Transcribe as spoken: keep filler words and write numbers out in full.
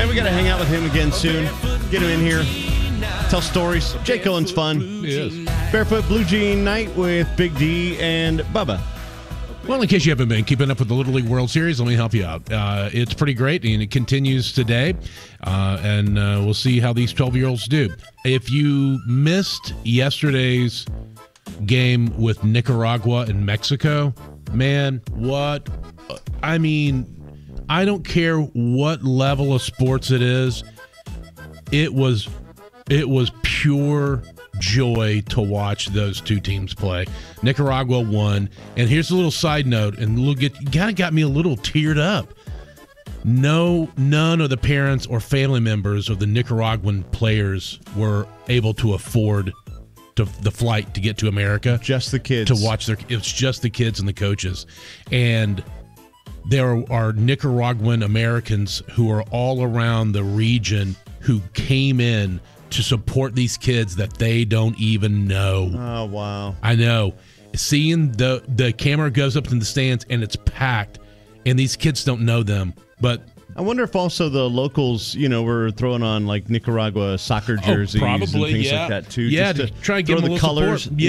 Man, we got to hang out with him again soon. Get him in here. Tell stories. Jake Cullen's fun. He is. Barefoot Blue Jean Night with Big D and Bubba. Well, in case you haven't been keeping up with the Little League World Series, let me help you out. Uh, it's pretty great, and it continues today, uh, and uh, we'll see how these twelve-year-olds do. If you missed yesterday's game with Nicaragua and Mexico, man, what? I mean, I don't care what level of sports it is. It was, it was pure joy to watch those two teams play. Nicaragua won, and here's a little side note, and look, it kind of got me a little teared up. No, none of the parents or family members of the Nicaraguan players were able to afford to, the flight to get to America. Just the kids. To watch their, it's just the kids and the coaches. And there are Nicaraguan Americans who are all around the region who came in to support these kids that they don't even know. Oh, wow. I know. Seeing the the camera goes up in the stands and it's packed, and these kids don't know them. But I wonder if also the locals, you know, were throwing on like Nicaragua soccer jerseys oh, probably, and things yeah. like that too. Yeah, just to to try and give throw them a the little colors. support.